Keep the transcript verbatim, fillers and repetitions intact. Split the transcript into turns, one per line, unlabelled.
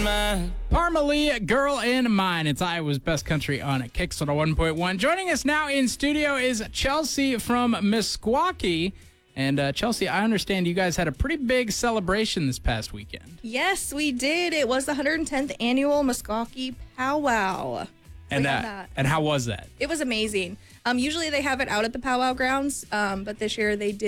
mine.
Parmalee, Girl in Mine. It's Iowa's Best Country on Kicks one oh one point one. Joining us now in studio is Chelsea from Meskwaki. And uh, Chelsea, I understand you guys had a pretty big celebration this past weekend.
Yes, we did. It was the one hundred tenth annual Meskwaki Powwow.
And
We had
uh,
that.
and how was that?
It was amazing. Um, usually they have it out at the powwow grounds, um, but this year they did.